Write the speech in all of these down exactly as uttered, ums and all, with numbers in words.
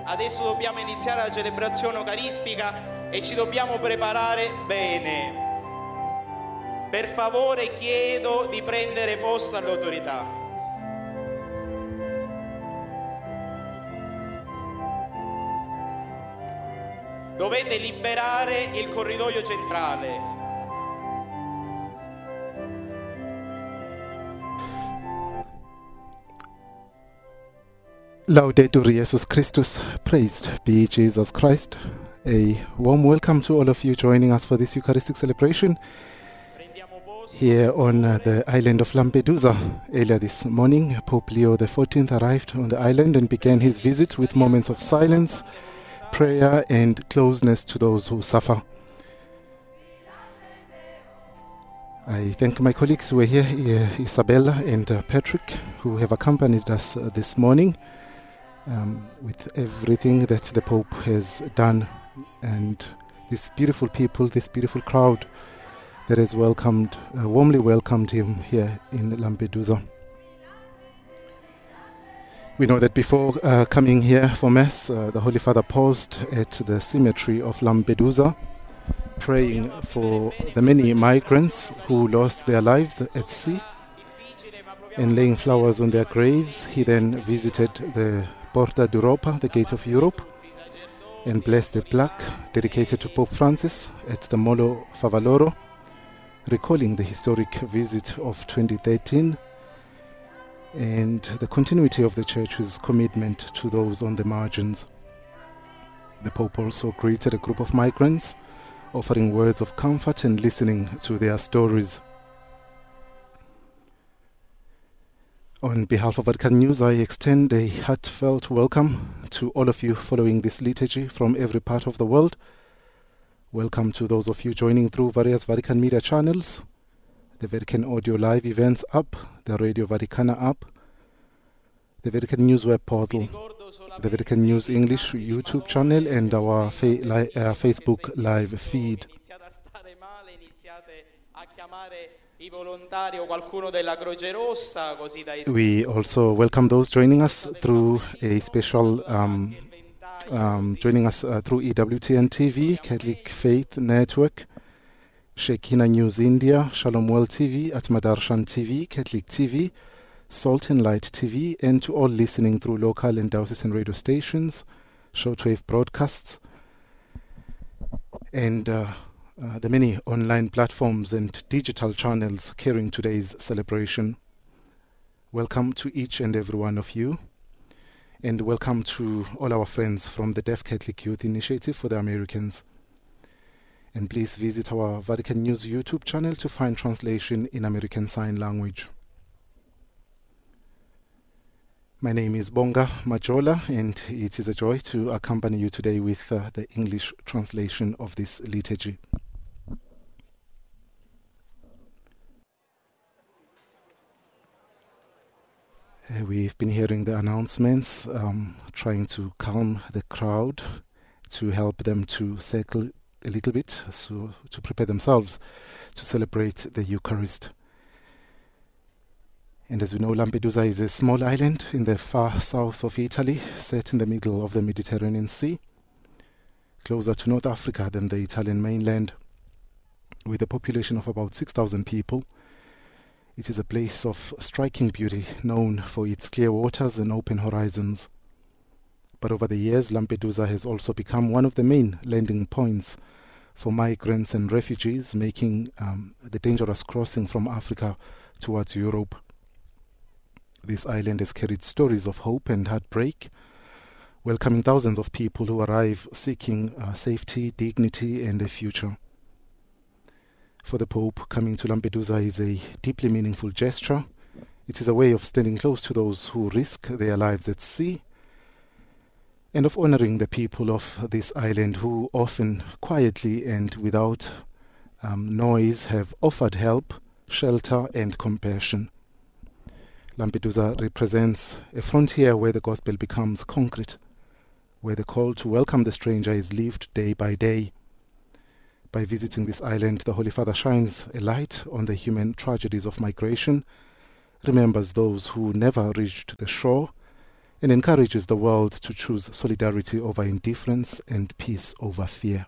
Adesso dobbiamo iniziare la celebrazione eucaristica e ci dobbiamo preparare bene. Per favore chiedo di prendere posto alle autorità. Dovete liberare il corridoio centrale. Laudetur Jesus Christus, praised be Jesus Christ. A warm welcome to all of you joining us for this Eucharistic celebration here on uh, the island of Lampedusa. Earlier this morning, Pope Leo the fourteenth arrived on the island and began his visit with moments of silence, prayer and closeness to those who suffer. I thank my colleagues who were here, uh, Isabella and uh, Patrick, who have accompanied us uh, this morning. Um, with everything that the Pope has done, and these beautiful people, this beautiful crowd that has welcomed, uh, warmly welcomed him here in Lampedusa. We know that before uh, coming here for Mass, uh, the Holy Father paused at the cemetery of Lampedusa, praying for the many migrants who lost their lives at sea, and laying flowers on their graves. He then visited the Porta d'Europa, the Gate of Europe, and blessed a plaque dedicated to Pope Francis at the Molo Favaloro, recalling the historic visit of twenty thirteen and the continuity of the Church's commitment to those on the margins. The Pope also greeted a group of migrants, offering words of comfort and listening to their stories. On behalf of Vatican News, I extend a heartfelt welcome to all of you following this liturgy from every part of the world. Welcome to those of you joining through various Vatican media channels, the Vatican Audio Live Events app, the Radio Vaticana app, the Vatican News web portal, the Vatican News English YouTube channel, and our fa- li- uh, Facebook live feed. We also welcome those joining us through a special, um, um, joining us uh, through E W T N T V, Catholic Faith Network, Shekinah News India, Shalom World T V, Atmadarshan T V, Catholic T V, Salt and Light T V, and to all listening through local and diocesan radio stations, shortwave broadcasts, and uh, Uh, the many online platforms and digital channels carrying today's celebration. Welcome to each and every one of you, and welcome to all our friends from the Deaf Catholic Youth Initiative for the Americans. And please visit our Vatican News YouTube channel to find translation in American Sign Language. My name is Bonga Majola, and it is a joy to accompany you today with uh, the English translation of this liturgy. Uh, we've been hearing the announcements, um, trying to calm the crowd, to help them to circle a little bit, so to prepare themselves to celebrate the Eucharist. And as we know, Lampedusa is a small island in the far south of Italy, set in the middle of the Mediterranean Sea, closer to North Africa than the Italian mainland. With a population of about six thousand people, it is a place of striking beauty, known for its clear waters and open horizons. But over the years, Lampedusa has also become one of the main landing points for migrants and refugees making um, the dangerous crossing from Africa towards Europe. This island has carried stories of hope and heartbreak, welcoming thousands of people who arrive seeking uh, safety, dignity, and a future. For the Pope, coming to Lampedusa is a deeply meaningful gesture. It is a way of standing close to those who risk their lives at sea, and of honoring the people of this island who often quietly and without um, noise have offered help, shelter, and compassion. Lampedusa represents a frontier where the gospel becomes concrete, where the call to welcome the stranger is lived day by day. By visiting this island, the Holy Father shines a light on the human tragedies of migration, remembers those who never reached the shore, and encourages the world to choose solidarity over indifference and peace over fear.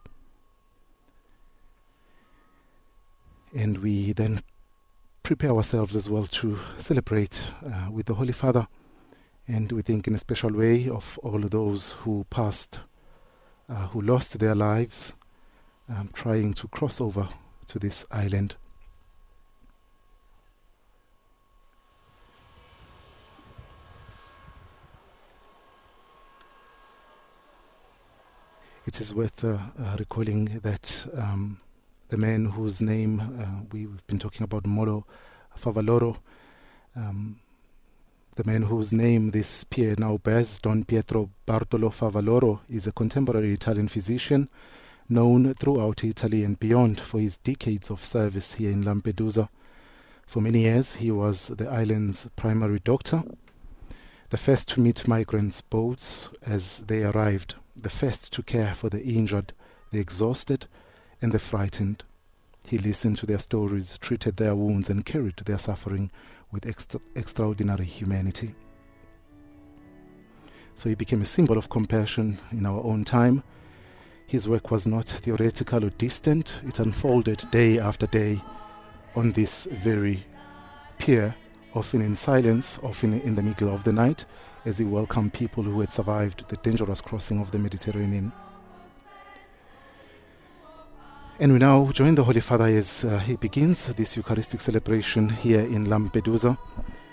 And we then prepare ourselves as well to celebrate uh, with the Holy Father, and we think in a special way of all of those who passed, uh, who lost their lives, um, trying to cross over to this island. It is worth uh, uh, recalling that um, the man whose name uh, we've been talking about, Molo Favaloro, um, the man whose name this pier now bears, Don Pietro Bartolo Favaloro, is a contemporary Italian physician known throughout Italy and beyond for his decades of service here in Lampedusa. For many years, he was the island's primary doctor, the first to meet migrants' boats as they arrived, the first to care for the injured, the exhausted, and the frightened. He listened to their stories, treated their wounds, and carried their suffering with extra- extraordinary humanity. So he became a symbol of compassion in our own time. His work was not theoretical or distant. It unfolded day after day on this very pier, often in silence, often in the middle of the night, as he welcomed people who had survived the dangerous crossing of the Mediterranean. And we now join the Holy Father as uh, he begins this Eucharistic celebration here in Lampedusa.